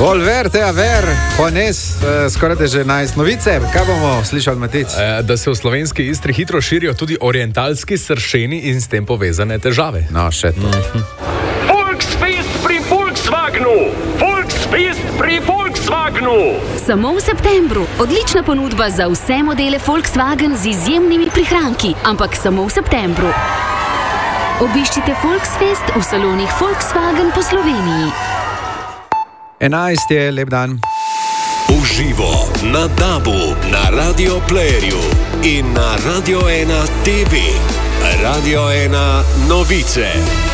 Volverte a ver, Juanes, skoraj da že 11 novice. Kaj bomo slišali, Matic? Da se v slovenski Istri hitro širijo tudi orientalski sršeni in s tem povezane težave. No, še to. Volksfest pri Volkswagenu! Volksfest pri Volkswagenu! Samo v septembru. Odlična ponudba za vse modele Volkswagen z izjemnimi prihranki, ampak samo v septembru. Obiščite Volksfest v salonih Volkswagen po Sloveniji. 11 je, lep dan. Uživo na DAB-u, na Radio Playerju in na Radio 1 TV. Radio 1 novice.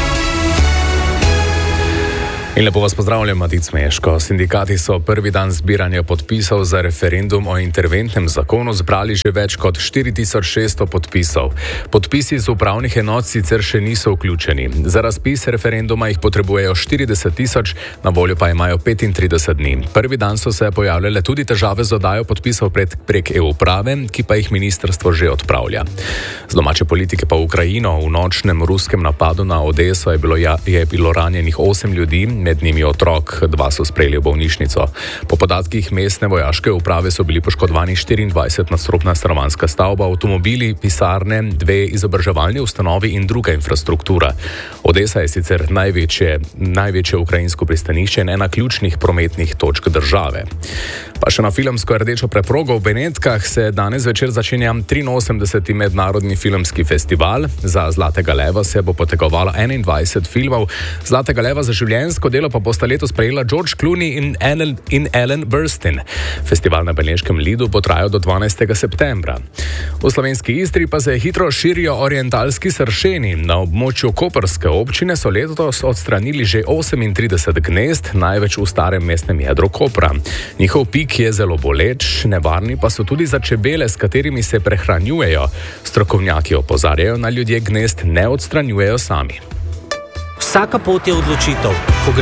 In lepo vas pozdravljam, Matic Meško. Sindikati so prvi dan zbiranja podpisov za referendum o interventnem zakonu zbrali že več kot 4600 podpisov. Podpisi z upravnih enot sicer še niso vključeni. Za razpis referenduma jih potrebujejo 40 000, na voljo pa imajo 35 dni. Prvi dan so se pojavljale tudi težave z oddajo podpisov prek e-uprave, ki pa jih ministrstvo že odpravlja. Z domače politike pa v Ukrajino. V nočnem ruskem napadu na Odeso je bilo ranjenih 8 ljudi, med njimi otrok, 2 so sprejeli v bolnišnico. Po podatkih mestne vojaške uprave so bili poškodovani 24-nadstropna stanovanjska stavba, avtomobili, pisarne, 2 izobraževalni ustanovi in druga infrastruktura. Odesa je sicer največje ukrajinsko pristanišče in ena ključnih prometnih točk države. Pa še na filmsko rdečo preprogo v Benetkah se danes večer začenja 83. mednarodni filmski festival. Za Zlatega leva se bo potegovalo 21 filmov. Zlatega leva za življenjsko delo pa bosta letos prejela George Clooney in Ellen Burstyn. Festival na Beneškem Lidu bo trajal do 12. septembra. V slovenski Istri pa se hitro širijo orientalski sršeni. Na območju koprske občine so letos odstranili že 38 gnezd, največ v starem mestnem jedru Kopra. Njihov pik je zelo boleč, nevarni pa so tudi za čebele, s katerimi se prehranjujejo. Strokovnjaki opozarjajo, naj ljudje gnezd ne odstranjujejo sami. Vsaka pot je odločitev.